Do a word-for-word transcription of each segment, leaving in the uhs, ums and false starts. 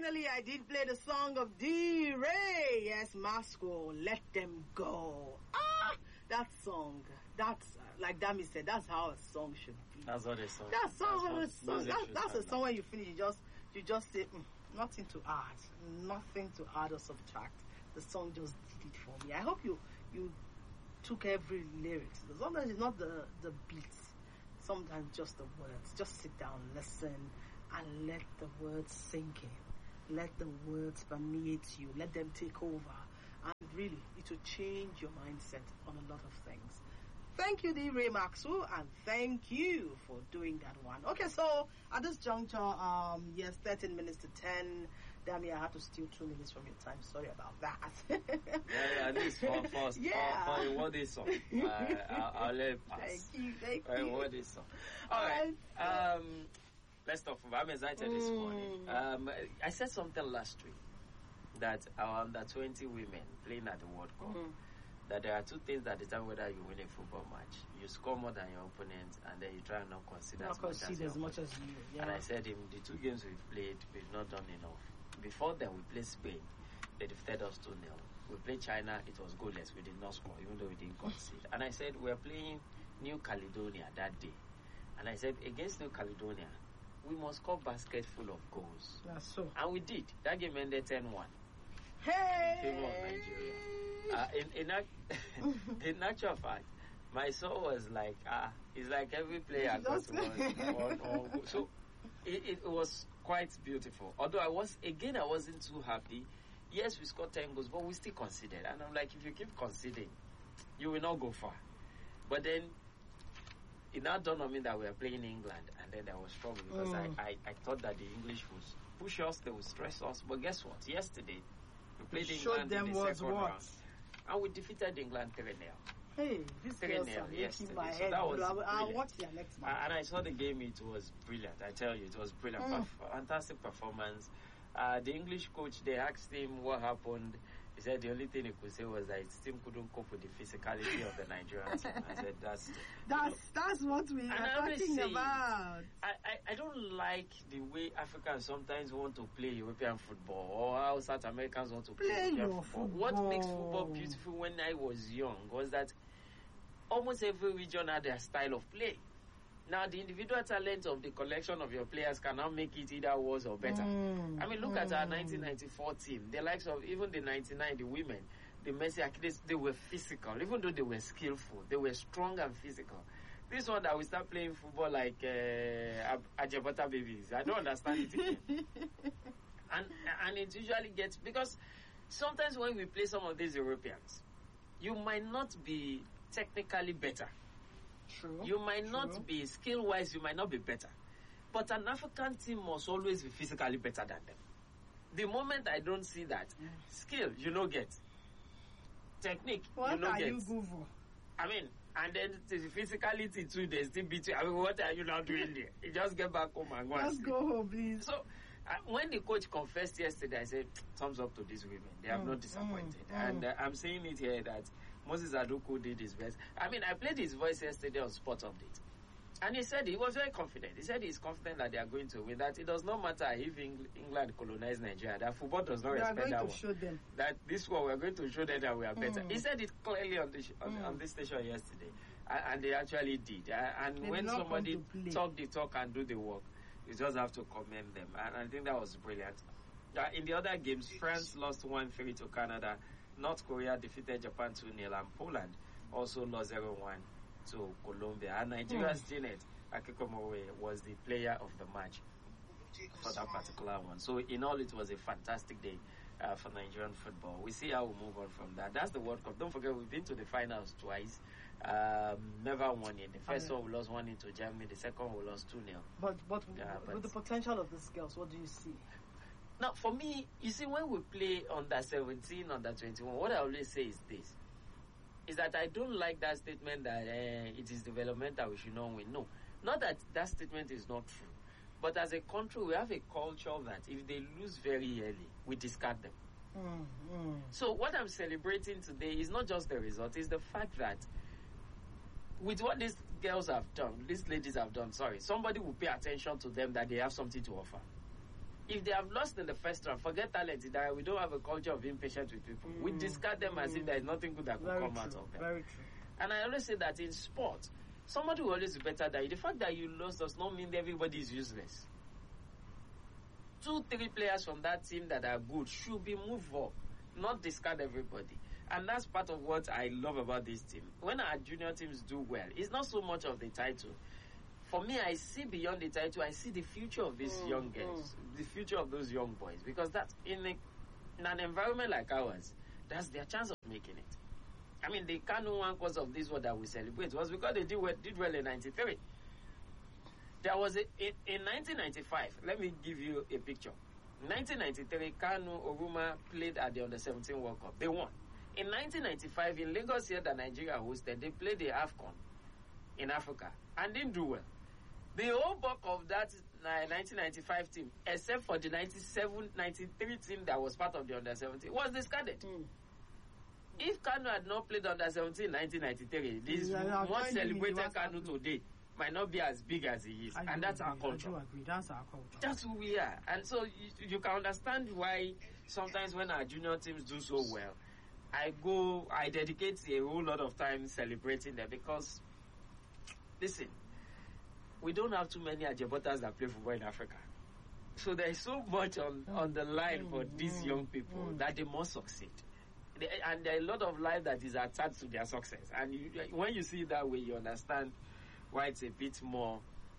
finally, I did play the song of D-Ray. Yes, Masco, Let Them Go. Ah, that song. That's, uh, like Dami said, that's how a song should be. That's what a song. That's how a what song. That's, that's a song when you finish, you just, you just say, mm, nothing to add. Nothing to add or subtract. The song just did it for me. I hope you, you took every lyrics. Sometimes it's not the, the beats. Sometimes just the words. Just sit down, listen, and let the words sink in. Let the words permeate you. Let them take over. And really, it will change your mindset on a lot of things. Thank you, D-Ray Maxwell, and thank you for doing that one. Okay, so at this juncture, um, yes, thirteen minutes to ten. Dami, I had to steal two minutes from your time. Sorry about that. yeah, yeah, at least for, for, yeah. for, for a worthy song. Uh, I'll, I'll let it pass. Thank you, thank for you. a worthy song. All right. Um, let's talk. I'm excited mm. this morning. Um, I said something last week that our under twenty women playing at the World Cup, mm. that there are two things that determine whether you win a football match. You score more than your opponent, and then you try and not consider not as, much consider as, as much as you. Yeah. And I said, in the two games we've played, we've not done enough. Before then, we played Spain. They defeated us two nil. We played China. It was goalless. We did not score, even though we didn't concede. And I said, we're playing New Caledonia that day. And I said, against New Caledonia, we must score basket full of goals. That's so. And we did. That game ended ten one. Hey! In favor of Nigeria. Uh, in, in, act, in actual fact, my soul was like, ah, it's like every player got one, one, one goal. So it, it was quite beautiful. Although I was, again, I wasn't too happy. Yes, we scored ten goals, but we still conceded. And I'm like, if you keep conceding, you will not go far. But then, it now dawned on me that we were playing England, and then there was trouble because mm. I, I, I thought that the English would push us, they would stress us. But guess what? Yesterday, we played you England them in the was second what? round, and we defeated England three nil. Hey, this girl's yesterday. My so head. that was I'll, I'll brilliant. watch your next match. And I saw the game, it was brilliant. I tell you, it was brilliant. Mm. Fantastic performance. Uh, the English coach, they asked him what happened. He said the only thing he could say was that his team couldn't cope with the physicality of the Nigerian team. I said, that's... That's, know, that's what we are talking say, about. I, I, I don't like the way Africans sometimes want to play European football, or how South Americans want to play, play European your football. football. What makes football beautiful when I was young was that almost every region had their style of play. Now, the individual talent of the collection of your players cannot make it either worse or better. Mm, I mean, look mm. at our nineteen ninety-four team. The likes of even the ninety-nine, the women, the Mercy Achilles, they were physical. Even though they were skillful, they were strong and physical. This one that we start playing football like uh, Ajabata babies, I don't understand it again. and, and it usually gets... Because sometimes when we play some of these Europeans, you might not be technically better. True. You might True. not be skill-wise, you might not be better. But an African team must always be physically better than them. The moment I don't see that, mm. skill, you don't get. Technique, what you don't get. What are you good for? I mean, and then the physicality too, there's still between. I mean, what are you now doing there? You just get back home and go Just go home, please. So, uh, when the coach confessed yesterday, I said, thumbs up to these women. They have mm. not disappointed. Mm. And uh, I'm saying it here that Moses Aduku did his best. I mean, I played his voice yesterday on Sport Update. And he said he was very confident. He said he's confident that they are going to win. That it does not matter if Eng- England colonized Nigeria. That football does not we respect are going that to one. Show them. That this one, we are going to show them that we are better. Mm. He said it clearly on, the sh- on, mm. on this station yesterday. And, and they actually did. Uh, and they when somebody talk the talk and do the work, you just have to commend them. And I think that was brilliant. Uh, in the other games, France lost one three to Canada. North Korea defeated Japan two nil. And Poland also lost zero one to Colombia. And Nigeria's mm. Janet Akikomowe was the player of the match for that particular one. So in all, it was a fantastic day uh, for Nigerian football. We see how we move on from that. That's the World Cup. Don't forget, we've been to the finals twice. Um, never won it. The first one we lost one into Germany. The second we lost two nil. But, but, uh, but with the potential of these girls, what do you see? Now, for me, you see, when we play under seventeen, under twenty-one, what I always say is this. Is that I don't like that statement that uh, it is developmental, we should not win. No. Not that that statement is not true. But as a country, we have a culture that if they lose very early, we discard them. Mm, mm. So what I'm celebrating today is not just the result, it's the fact that with what these girls have done, these ladies have done, sorry, somebody will pay attention to them that they have something to offer. If they have lost in the first round, forget talent. That we don't have a culture of being patient with people. Mm. We discard them as mm. if there is nothing good that could Very come true. out of them. Very true. And I always say that in sport, somebody will always be better than you. The fact that you lost does not mean that everybody is useless. Two, three players from that team that are good should be moved up, not discard everybody. And that's part of what I love about this team. When our junior teams do well, it's not so much of the title. For me, I see beyond the title, I see the future of these mm, young girls, mm. the future of those young boys. Because that's in, a, in an environment like ours, that's their chance of making it. I mean, the Kanu one cause of this one that we celebrate was because they did well, did well in ninety-three. There was a, in, in nineteen ninety-five, let me give you a picture. In nineteen ninety-three, Kanu Oruma played at the under seventeen World Cup. They won. In nineteen ninety-five, in Lagos here that Nigeria hosted, they played the AFCON in Africa and didn't do well. The whole bulk of that uh, nineteen ninety-five team, except for the ninety-seven ninety-three team that was part of the under seventeen, was discarded. Mm. If Kanu had not played under seventeen in nineteen ninety-three, this yeah, much celebrated Kanu today might not be as big as he is. I and that's agree. our culture. I do agree. That's our culture. That's who we are. And so you, you can understand why sometimes when our junior teams do so well, I go, I dedicate a whole lot of time celebrating them because, listen, we don't have too many Ajabotas that play football in Africa. So there is so much on, on the line mm, for mm, these mm, young people mm. that they must succeed. They, and there are a lot of life that is attached to their success. And you, when you see it that way, you understand why it's a bit more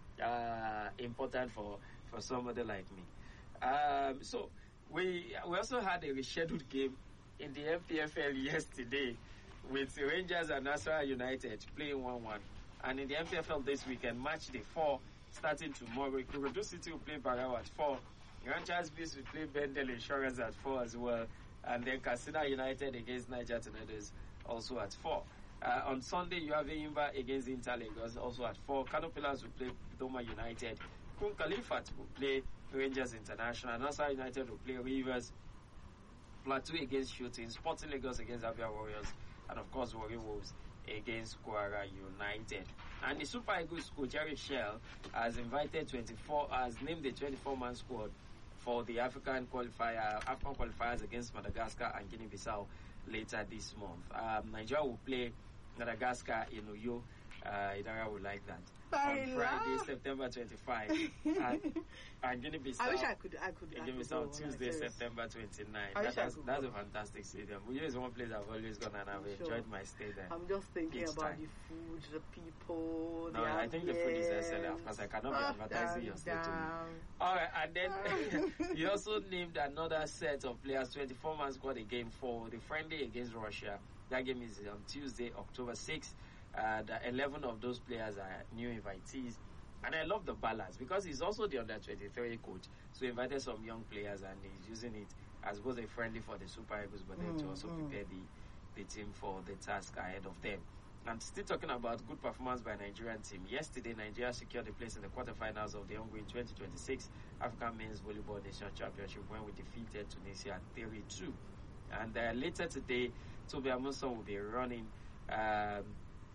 uh, important for, for somebody like me. Um, so we we also had a rescheduled game in the M P F L yesterday with Rangers and Nasarawa United playing one one. And in the M P F L this weekend, match day four, starting tomorrow, Ikorodu City will play Barao at four. Ranchers Beast will play Bendel Insurance at four as well. And then Katsina United against Niger Tornadoes also at four. Uh, on Sunday, you have Enyimba against Inter Lagos also at four. Kano Pillars will play Doma United. Kun Khalifat will play Rangers International. Nasarawa United will play Rivers. Plateau against Shooting. Sporting Lagos against Abia Warriors. And of course, Warri Wolves against Kwara United. And the Super Eagles coach Jerry Shell has invited twenty-four, has named the twenty-four man squad for the African qualifier, African qualifiers against Madagascar and Guinea-Bissau later this month. Um, Nigeria will play Madagascar in Uyo. Uh, Idara will like that. Very on Friday, loud. September twenty-fifth. and, and Guinea-Bissau. I wish I could. I could. Guinea-Bissau on Tuesday, September twenty-ninth. That, that's, that's a fantastic stadium. Uyo is one place I've always gone and I've sure. enjoyed my stay there. I'm just thinking Each about time. the food, the people. No, the I think the food is excellent. Of course, I cannot be advertising your stadium. All right, and then he also named another set of players, twenty-four man squad again for the friendly against Russia. That game is on Tuesday, October sixth. Uh, the eleven of those players are new invitees. And I love the balance because he's also the under twenty-three coach. So he invited some young players and he's using it as both a friendly for the Super Eagles, but then mm, to also mm. prepare the, the team for the task ahead of them. I'm still talking about good performance by Nigerian team. Yesterday, Nigeria secured a place in the quarterfinals of the ongoing twenty twenty-six African Men's Volleyball Nation Championship when we defeated Tunisia three two. And uh, later today, Toby Amuson will be running um,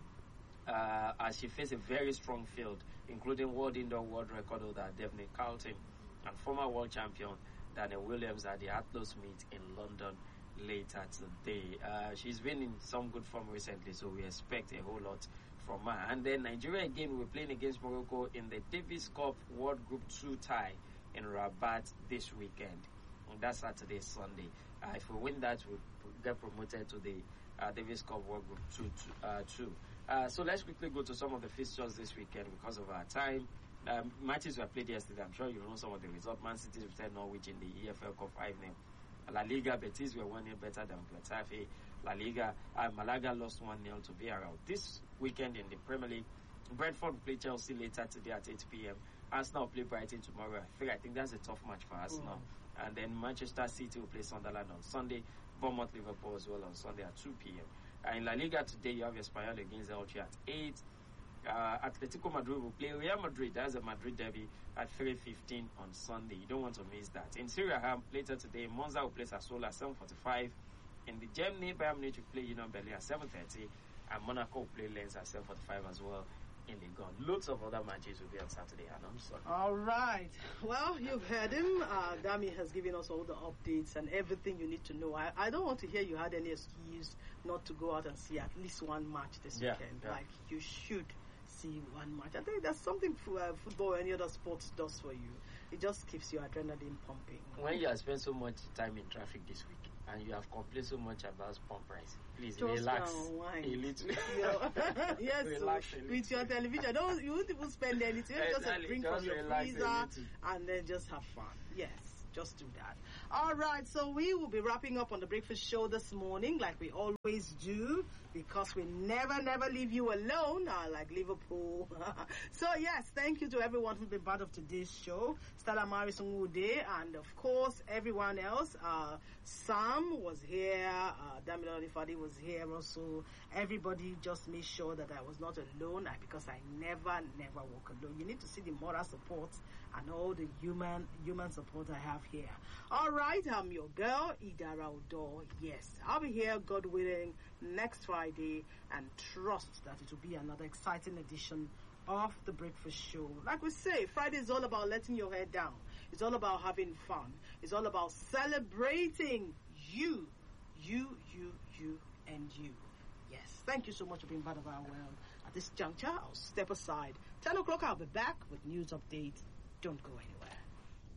uh, as she faces a very strong field, including world indoor world record holder Daphne Carlton and former world champion Daniel Williams at the Atlas meet in London later today. Uh, she's been in some good form recently, so we expect a whole lot from her. And then Nigeria again, we're playing against Morocco in the Davis Cup World Group two tie in Rabat this weekend. And that's Saturday, Sunday. Uh, if we win that, we'll get promoted to the uh, Davis Cup World Group two. two, uh, two. Uh, so let's quickly go to some of the fixtures this weekend because of our time. Um, matches were played yesterday. I'm sure you know some of the results. Man City defeated Norwich in the E F L Cup five nil. La Liga, Betis were one nil better than Getafe. La Liga, uh, Malaga lost one nil to Villarreal. This weekend in the Premier League, Brentford will play Chelsea later today at eight p.m. Arsenal will play Brighton tomorrow. I think, I think that's a tough match for Arsenal. Mm. And then Manchester City will play Sunderland on Sunday. Bournemouth, Liverpool as well on Sunday at two p.m. Uh, in La Liga today, you have Espanyol against Elche at eight. Uh, Atletico Madrid will play Real Madrid. That's a Madrid derby at three fifteen on Sunday. You don't want to miss that. In Serie A, later today, Monza will play Sassuolo at seven forty-five. In the Germany, Bayern Munich will play Union Berlin at seven thirty. And Monaco will play Lens at seven forty-five as well. in Legon. Loads of other matches will be on Saturday and on Sunday. All right. Well, you've heard him. Uh, Dami has given us all the updates and everything you need to know. I, I don't want to hear you had any excuse not to go out and see at least one match this Yeah, weekend. yeah. Like, you should see one match. I think that's something for, uh, football or any other sports does for you. It just keeps your adrenaline pumping. When you have spent so much time in traffic this week and you have complained so much about pump price, please Just relax unwind. a little. Yeah. Yes, so Relax a little. with your television, don't you won't even spend anything. Just a Exactly, drink just from your relax a freezer little. and then just have fun. Yes, just do that. All right, so we will be wrapping up on the breakfast show this morning, like we always do, because we never, never leave you alone, uh, like Liverpool. So yes, thank you to everyone who's been part of today's show. Stella Maris Ngude, and of course everyone else. Uh, Sam was here, uh, Damila Olifadi was here also. Everybody just made sure that I was not alone, uh, because I never, never walk alone. You need to see the moral support and all the human human support I have here. All right, I'm your girl, Idara Odo. Yes, I'll be here, God willing, next Friday, and trust that it will be another exciting edition of the Breakfast Show. Like we say, Friday is all about letting your head down. It's all about having fun. It's all about celebrating you, you, you, you, and you. Yes, thank you so much for being part of our world. At this juncture, I'll step aside. ten o'clock, I'll be back with news updates. Don't go anywhere.